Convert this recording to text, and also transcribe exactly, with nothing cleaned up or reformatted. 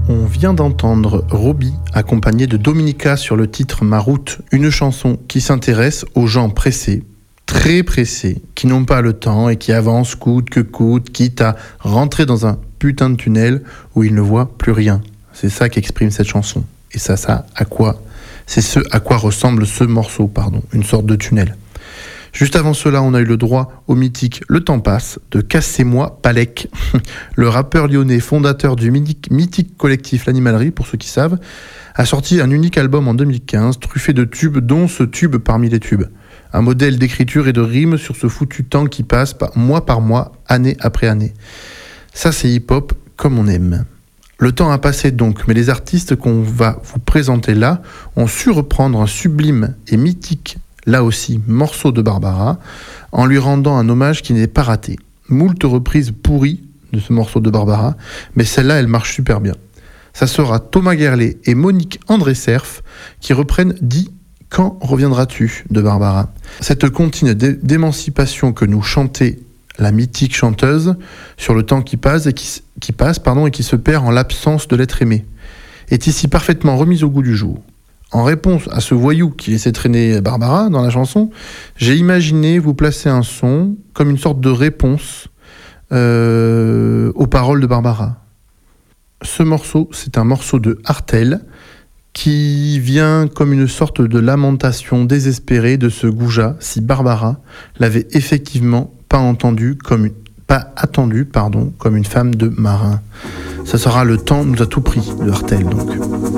On vient d'entendre Robbie accompagné de Dominica sur le titre Ma route, une chanson qui s'intéresse aux gens pressés, très pressés, qui n'ont pas le temps et qui avancent coûte que coûte, quitte à rentrer dans un putain de tunnel où ils ne voient plus rien. C'est ça qu'exprime cette chanson. Et ça, ça, à quoi C'est ce à quoi ressemble ce morceau, pardon, une sorte de tunnel. Juste avant cela, on a eu le droit au mythique Le Temps Passe de Cassez-moi Palek, le rappeur lyonnais fondateur du mythique, mythique collectif L'Animalerie, pour ceux qui savent, a sorti un unique album en deux mille quinze, truffé de tubes, dont ce tube parmi les tubes. Un modèle d'écriture et de rime sur ce foutu temps qui passe par, mois par mois, année après année. Ça, c'est hip-hop comme on aime. Le temps a passé donc, mais les artistes qu'on va vous présenter là ont su reprendre un sublime et mythique, là aussi, morceau de Barbara, en lui rendant un hommage qui n'est pas raté. Moult reprises pourries de ce morceau de Barbara, mais celle-là, elle marche super bien. Ça sera Thomas Guerlet et Monique André-Cerf qui reprennent « Dis, quand reviendras-tu » de Barbara. Cette comptine d'émancipation que nous chantait la mythique chanteuse sur le temps qui passe et qui, qui passe, pardon, et qui se perd en l'absence de l'être aimé, est ici parfaitement remise au goût du jour. En réponse à ce voyou qui laissait traîner Barbara dans la chanson, j'ai imaginé vous placer un son comme une sorte de réponse euh, aux paroles de Barbara. Ce morceau, c'est un morceau de Artel qui vient comme une sorte de lamentation désespérée de ce goujat si Barbara l'avait effectivement pas entendu comme une, pas attendu pardon, comme une femme de marin. Ça sera Le temps nous a tout pris de Artel donc.